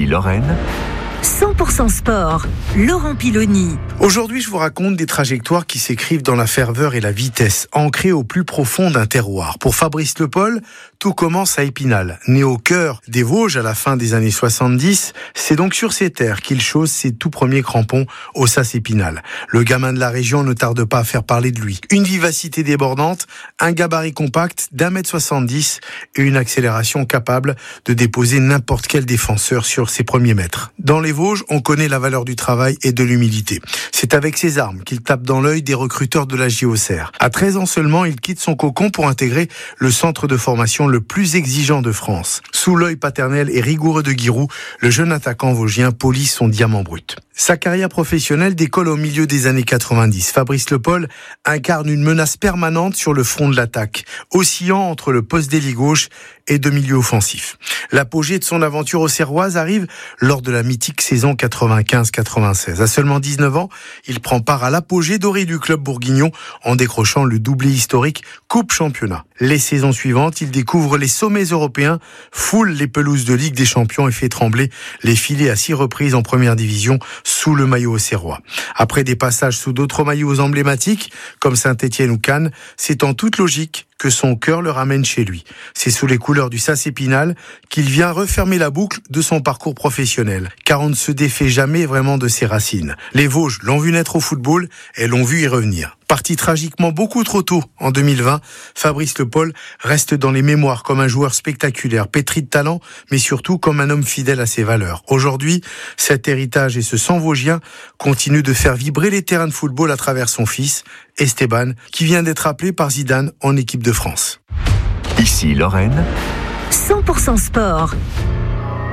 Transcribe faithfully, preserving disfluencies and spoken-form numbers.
Ici Lorraine. cent pour cent sport, Laurent Piloni. Aujourd'hui, je vous raconte des trajectoires qui s'écrivent dans la ferveur et la vitesse, ancrées au plus profond d'un terroir. Pour Fabrice Lepol, tout commence à Épinal. Né au cœur des Vosges à la fin des années soixante-dix, c'est donc sur ces terres qu'il chausse ses tout premiers crampons au S A S Épinal. Le gamin de la région ne tarde pas à faire parler de lui. Une vivacité débordante, un gabarit compact d'un mètre soixante-dix et une accélération capable de déposer n'importe quel défenseur sur ses premiers mètres. Dans les Vosges, on connaît la valeur du travail et de l'humilité. C'est avec ses armes qu'il tape dans l'œil des recruteurs de la J O C R. À treize ans seulement, il quitte son cocon pour intégrer le centre de formation le plus exigeant de France. Sous l'œil paternel et rigoureux de Giroud, le jeune attaquant vosgien polit son diamant brut. Sa carrière professionnelle décolle au milieu des années quatre-vingt-dix. Fabrice Lepol incarne une menace permanente sur le front de l'attaque, oscillant entre le poste d'ailier gauche et de milieu offensif. L'apogée de son aventure auxerroise arrive lors de la mythique saison quatre-vingt-quinze quatre-vingt-seize. À seulement dix-neuf ans, il prend part à l'apogée dorée du club bourguignon en décrochant le doublé historique Coupe-Championnat. Les saisons suivantes, il découvre les sommets européens, foule les pelouses de Ligue des Champions et fait trembler les filets à six reprises en première division sous le maillot auxerrois. Après des passages sous d'autres maillots emblématiques, comme Saint-Étienne ou Cannes, c'est en toute logique que son cœur le ramène chez lui. C'est sous les couleurs du S A S Épinal qu'il vient refermer la boucle de son parcours professionnel, car on ne se défait jamais vraiment de ses racines. Les Vosges l'ont vu naître au football et l'ont vu y revenir. Parti tragiquement beaucoup trop tôt en deux mille vingt, Fabrice Lepol reste dans les mémoires comme un joueur spectaculaire, pétri de talent, mais surtout comme un homme fidèle à ses valeurs. Aujourd'hui, cet héritage et ce sang vosgien continuent de faire vibrer les terrains de football à travers son fils, Esteban, qui vient d'être appelé par Zidane en équipe de France. Ici Lorraine. cent pour cent sport,